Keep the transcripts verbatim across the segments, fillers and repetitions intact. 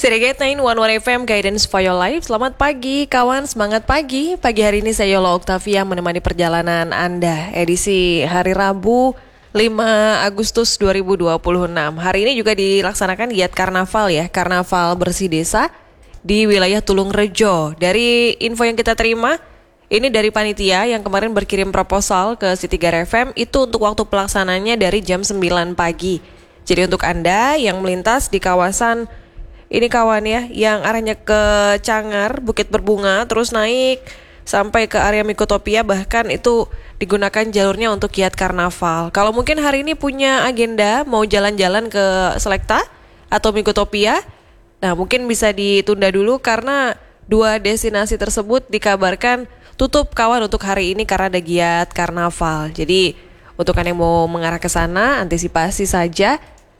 Siriget sembilan satu satu F M Guidance for Your Life. Selamat pagi kawan, semangat pagi. Pagi hari ini saya Yola Oktavia menemani perjalanan Anda. Edisi hari Rabu lima Agustus dua ribu dua puluh enam. Hari ini juga dilaksanakan giat karnaval ya, karnaval bersih desa di wilayah Tulungrejo. Dari info yang kita terima, ini dari panitia yang kemarin berkirim proposal ke City Gar F M itu untuk waktu pelaksananya dari jam sembilan pagi. Jadi untuk Anda yang melintas di kawasan ini kawan ya, yang arahnya ke Cangar, Bukit Berbunga, terus naik sampai ke area Mikotopia, bahkan itu digunakan jalurnya untuk giat karnaval. Kalau mungkin hari ini punya agenda mau jalan-jalan ke Selekta atau Mikotopia, nah mungkin bisa ditunda dulu karena dua destinasi tersebut dikabarkan tutup kawan untuk hari ini karena ada giat karnaval. Jadi untuk Anda yang mau mengarah ke sana, antisipasi saja.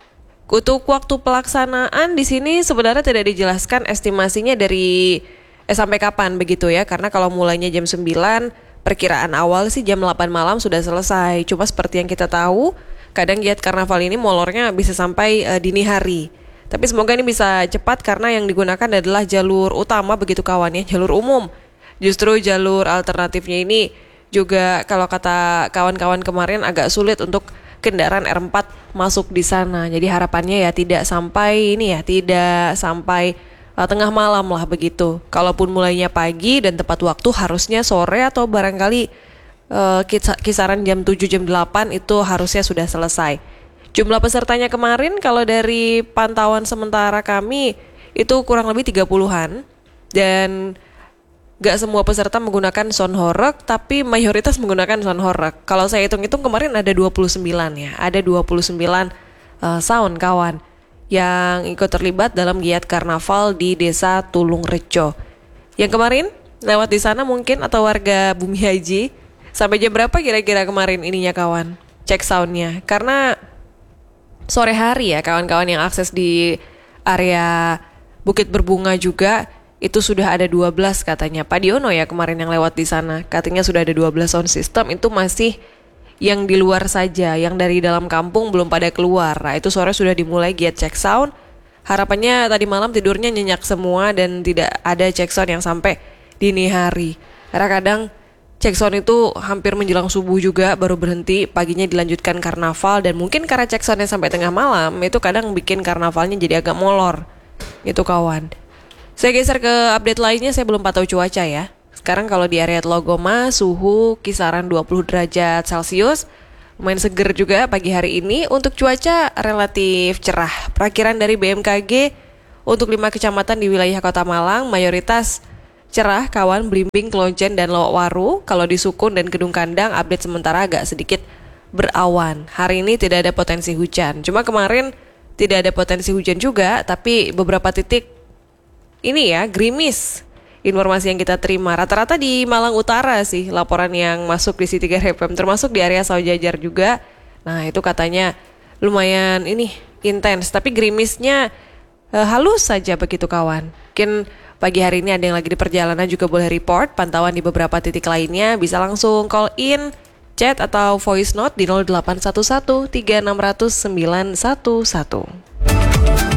Untuk waktu pelaksanaan di sini sebenarnya tidak dijelaskan estimasinya dari eh, sampai kapan begitu ya. Karena kalau mulainya jam sembilan, perkiraan awal sih jam delapan malam sudah selesai. Cuma seperti yang kita tahu, kadang giat karnaval ini molornya bisa sampai eh, dini hari. Tapi semoga ini bisa cepat karena yang digunakan adalah jalur utama begitu kawan ya, jalur umum. Justru jalur alternatifnya ini juga kalau kata kawan-kawan kemarin agak sulit untuk kendaraan R empat masuk di sana. Jadi harapannya ya tidak sampai ini ya, tidak sampai uh, tengah malam lah begitu. Kalaupun mulainya pagi dan tepat waktu harusnya sore atau barangkali uh, kisaran jam tujuh jam delapan itu harusnya sudah selesai. Jumlah pesertanya kemarin kalau dari pantauan sementara kami itu kurang lebih tiga puluhan dan gak semua peserta menggunakan sound horeg, tapi mayoritas menggunakan sound horeg. Kalau saya hitung-hitung kemarin ada dua puluh sembilan ya, ada dua puluh sembilan uh, sound kawan yang ikut terlibat dalam giat karnaval di desa Tulungrejo. Yang kemarin lewat di sana mungkin atau warga Bumi Haji, sampai jam berapa kira-kira kemarin ininya kawan? Cek soundnya, karena sore hari ya kawan-kawan yang akses di area Bukit Berbunga juga itu sudah ada dua belas katanya. Pak Diono ya kemarin yang lewat di sana, katanya sudah ada dua belas sound system. Itu masih yang di luar saja, yang dari dalam kampung belum pada keluar. Nah itu sore sudah dimulai giat check sound. Harapannya tadi malam tidurnya nyenyak semua dan tidak ada check sound yang sampai dini hari. Karena kadang check sound itu hampir menjelang subuh juga baru berhenti, paginya dilanjutkan karnaval. Dan mungkin karena check soundnya sampai tengah malam, itu kadang bikin karnavalnya jadi agak molor. Itu kawan. Saya geser ke update lainnya, saya belum pantau cuaca ya. Sekarang kalau di area Telogoma, suhu kisaran dua puluh derajat Celcius. Lumayan seger juga pagi hari ini. Untuk cuaca relatif cerah. Perakiran dari B M K G untuk lima kecamatan di wilayah Kota Malang, mayoritas cerah kawan, Blimbing, Klonjen, dan Lowokwaru. Kalau di Sukun dan Kedung Kandang, update sementara agak sedikit berawan. Hari ini tidak ada potensi hujan. Cuma kemarin tidak ada potensi hujan juga, tapi beberapa titik ini ya, gerimis. Informasi yang kita terima rata-rata di Malang Utara sih laporan yang masuk di City Gar F M, termasuk di area Saujajar juga. Nah itu katanya lumayan ini intens, tapi gerimisnya e, halus saja begitu kawan. Mungkin pagi hari ini ada yang lagi di perjalanan juga boleh report pantauan di beberapa titik lainnya. Bisa langsung call in, chat atau voice note di nol delapan satu satu tiga enam nol nol sembilan satu satu.